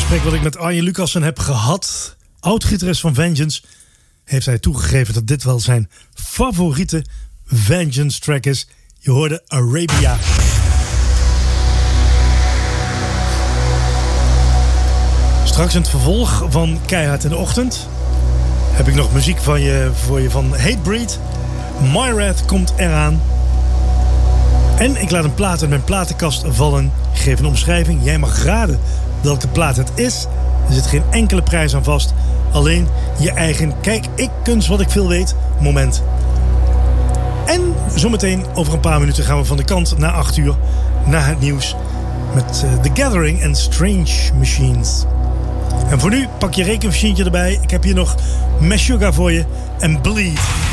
gesprek wat ik met Arjen Lucassen heb gehad, oud-gitarist van Vengeance, heeft hij toegegeven dat dit wel zijn favoriete Vengeance track is. Je hoorde Arabia. Straks in het vervolg van Keihard in de Ochtend heb ik nog muziek voor je van Hatebreed. Myrath komt eraan. En ik laat een plaat uit mijn platenkast vallen. Ik geef een omschrijving. Jij mag raden welke plaat het is. Er zit geen enkele prijs aan vast. Alleen je eigen kijk, ik kunst wat ik veel weet moment. En zometeen over een paar minuten gaan we van de kant naar 8 uur. Naar het nieuws. Met The Gathering en Strange Machines. En voor nu pak je rekenmachientje erbij. Ik heb hier nog Meshuggah voor je en Bleed.